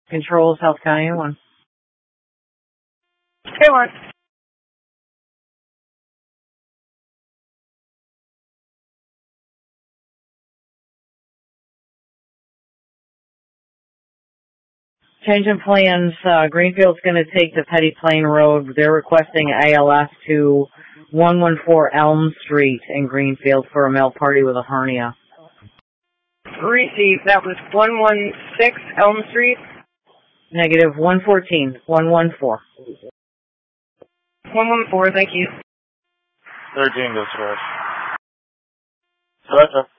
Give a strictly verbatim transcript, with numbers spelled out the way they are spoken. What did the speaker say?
Control South County one. Hey, one. Change in plans. Uh, Greenfield's going to take the Petty Plain Road. They're requesting A L S to one one four Elm Street in Greenfield for a male party with a hernia. Receive. That was one one six Elm Street. Negative one fourteen, one one four. one one four, thank you. thirteen, dispatch. Gotcha.